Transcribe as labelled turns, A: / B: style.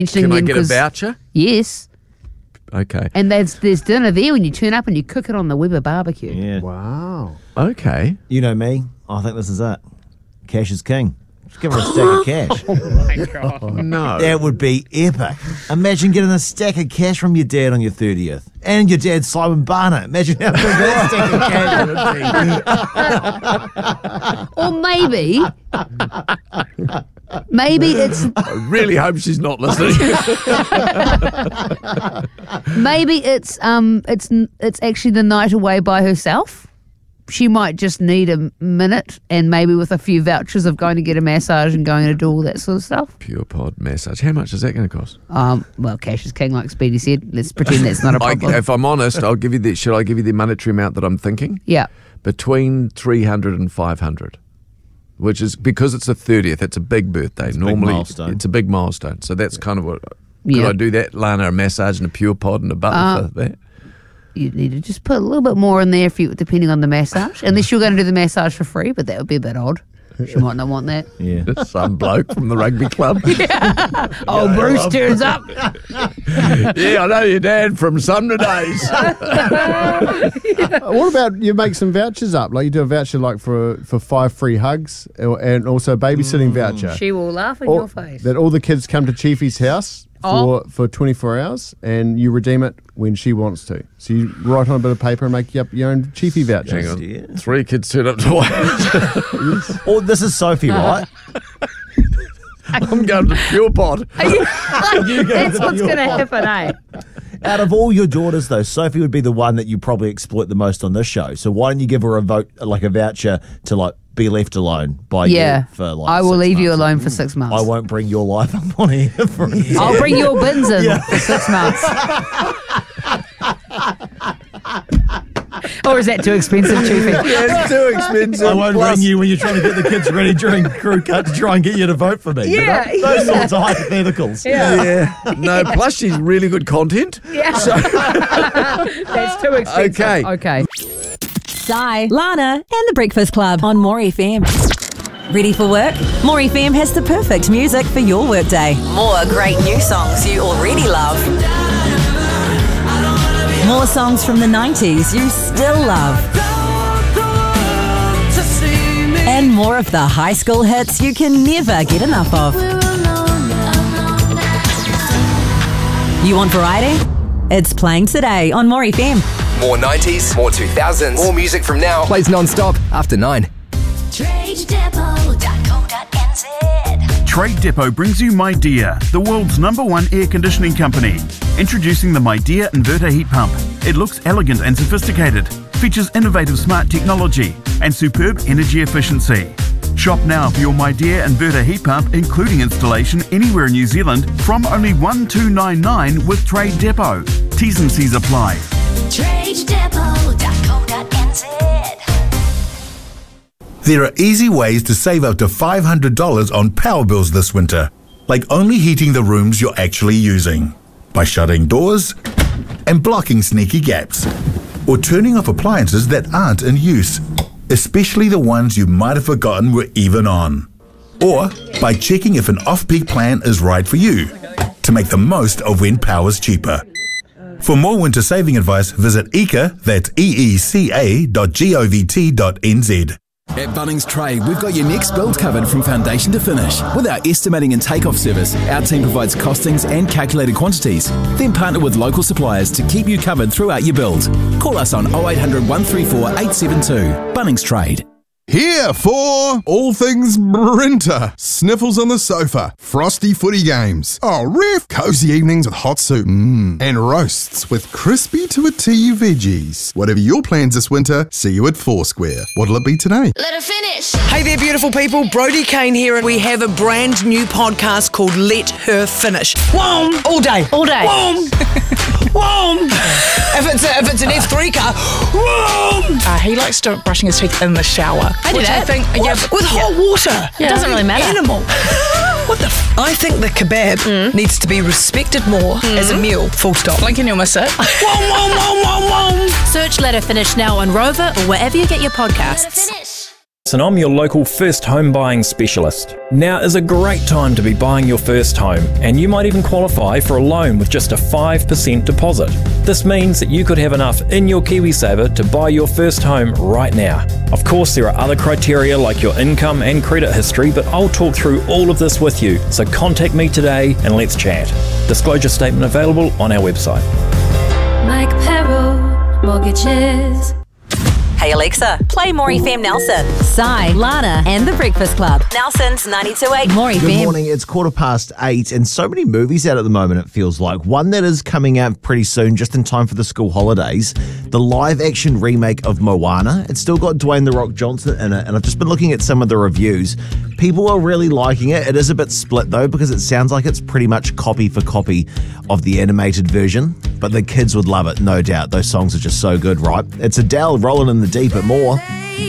A: Can I get a voucher?
B: Yes.
A: Okay.
B: And there's dinner there when you turn up and you cook it on the Weber barbecue.
C: Yeah.
D: Wow.
A: Okay.
C: You know me. I think this is it. Cash is king. Just give her a stack of cash.
B: Oh my God.
A: No.
C: That would be epic. Imagine getting a stack of cash from your dad on your 30th. And your dad's Simon Barnett. Imagine how big that stack of cash would be.
B: Or maybe it's
A: I really hope she's not listening.
B: maybe it's actually the night away by herself. She might just need a minute, and maybe with a few vouchers of going to get a massage and going to do all that sort of stuff.
A: Pure Pod massage. How much is that going to cost?
B: Well, cash is king, like Speedy said. Let's pretend that's not a problem.
A: If I'm honest, I'll give you the. Should I give you the monetary amount that I'm thinking?
B: Yeah.
A: Between 300 and 500, which is because it's the 30th. It's a big birthday.
C: It's
A: Normally,
C: a big milestone.
A: it's a big milestone. So that's kind of what. Could
B: Yeah.
A: I do that, Lana? A massage and a Pure Pod and a button for that?
B: You need to just put a little bit more in there depending on the massage. Unless you're going to do the massage for free, but that would be a bit odd. She might not want that.
C: Yeah.
A: Some bloke from the rugby club.
B: Oh, Bruce turns up.
A: Yeah, I know your dad from Sumner days.
D: What about you make some vouchers up? Like you do a voucher like for 5 free hugs and also a babysitting voucher.
B: She will laugh in your face.
D: That all the kids come to Chiefy's house for 24 hours and you redeem it when she wants to. So you write on a bit of paper and make up your own Chiefy voucher.
A: Hang on.
C: Yeah.
A: 3 kids turn up to watch.
C: Oh, this is Sophie, right?
A: I'm going to Pure Pod.
B: That's what's going to happen, eh?
C: Out of all your daughters, though, Sophie would be the one that you probably exploit the most on this show. So why don't you give her a voucher to be left alone by you for
B: I will
C: 6
B: leave you
C: months.
B: alone for 6 months.
C: I won't bring your life up on here for
B: I'll bring your bins in for 6 months. Or is that too expensive, Chiefy?
A: It's too expensive.
C: I won't ring you when you're trying to get the kids ready during crew cut to try and get you to vote for me.
B: Yeah,
C: Those sorts of hypotheticals.
A: Yeah. No, plus she's really good content.
B: Yeah. That's too expensive.
A: Okay.
E: Si, Lana, and the Breakfast Club on More FM. Ready for work? More FM has the perfect music for your workday. More great new songs you already love. More songs from the 90s you still love. And more of the high school hits you can never get enough of. You want variety? It's playing today on More FM.
F: More 90s, more 2000s, more music from now. Plays non-stop after 9.
G: TradeDepot.co.nz. Trade Depot brings you MyDear, the world's #1 air conditioning company. Introducing the MyDear inverter heat pump. It looks elegant and sophisticated, features innovative smart technology and superb energy efficiency. Shop now for your MyDear inverter heat pump, including installation anywhere in New Zealand, from only $1,299 with Trade Depot. T's and C's apply.
H: TradeDepot.co.nz.
I: There are easy ways to save up to $500 on power bills this winter, like only heating the rooms you're actually using, by shutting doors and blocking sneaky gaps, or turning off appliances that aren't in use, especially the ones you might have forgotten were even on, or by checking if an off-peak plan is right for you, to make the most of when power's cheaper. For more winter saving advice, visit EECA, that's eeca.govt.nz.
F: At Bunnings Trade, we've got your next build covered from foundation to finish. With our estimating and takeoff service, our team provides costings and calculated quantities. Then partner with local suppliers to keep you covered throughout your build. Call us on 0800 134 872. Bunnings Trade.
J: Here for all things Brinter. Sniffles on the sofa, frosty footy games. Oh, ref! Cozy evenings with hot soup. And roasts with crispy to a T veggies. Whatever your plans this winter, see you at Foursquare. What'll it be today?
H: Let her finish.
K: Hey there, beautiful people. Brody Kane here, and we have a brand new podcast called Let Her Finish. Whoom! All day.
B: All day.
K: Whoom! Whoom! If it's an F3 car, whoom!
L: He likes brushing his teeth in the shower.
K: I do
L: which
K: that.
L: I think,
K: with hot water.
L: It doesn't really matter.
K: Animal. What the I think the kebab needs to be respected more as a meal, full stop.
L: Blink and you'll miss it.
M: Search Let Her Finish now on Rover or wherever you get your podcasts.
H: Roberts and I'm your local first home buying specialist. Now is a great time to be buying your first home, and you might even qualify for a loan with just a 5% deposit. This means that you could have enough in your KiwiSaver to buy your first home right now. Of course, there are other criteria like your income and credit history, but I'll talk through all of this with you, so contact me today and let's chat. Disclosure statement available on our website.
M: Mike Perro, Mortgages.
E: Hey Alexa, play More FM Nelson. Sai, Lana, and The Breakfast Club. Nelson's 92.8 More
C: Good
E: FM.
C: morning, it's 8:15, and so many movies out at the moment, it feels like. One that is coming out pretty soon, just in time for the school holidays, the live-action remake of Moana. It's still got Dwayne The Rock Johnson in it, and I've just been looking at some of the reviews. People are really liking it. It is a bit split, though, because it sounds like it's pretty much copy for copy of the animated version, but the kids would love it, no doubt. Those songs are just so good, right? It's Adele rolling in the deep at More.